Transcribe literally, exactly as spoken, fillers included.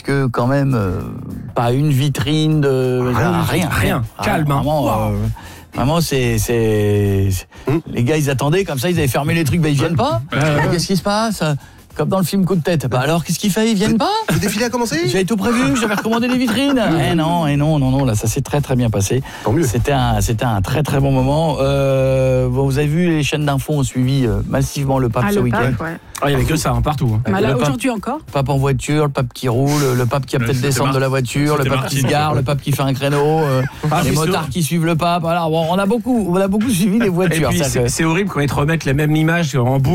que quand même, euh, pas une vitrine, de Rien, rien, rien. Calme, hein. Vraiment, Wow. euh, vraiment, c'est, c'est... Hum. les gars, ils attendaient comme ça, ils avaient fermé les trucs, bah ils viennent pas. Qu'est-ce qui se passe? Comme dans le film Coup de tête. Bah alors, qu'est-ce qu'il fait? Ils viennent pas? Le défilé a commencé? J'avais tout prévu, j'avais recommandé les vitrines. Eh non, eh non, non, non, là, ça s'est très très bien passé. Tant mieux. C'était un, c'était un très très bon moment. Euh, bon, vous avez vu, les chaînes d'infos ont suivi euh, massivement le pape Ah, ce le week-end. pape, ouais. Ah, il y avait que ça, hein, partout. Hein. Bah là, le pape- aujourd'hui encore. Le pape en voiture, le pape qui roule, le pape qui va peut-être c'était descendre Mar- de la voiture, le c'était pape qui se Martine. gare, le pape qui fait un créneau, euh, Ah, les mais motards c'est- qui suivent le pape. Voilà, bon, on a beaucoup, on a beaucoup suivi les Et voitures. puis, C'est-à-dire c'est que- c'est horrible quand ils te remettent la même image en boucle.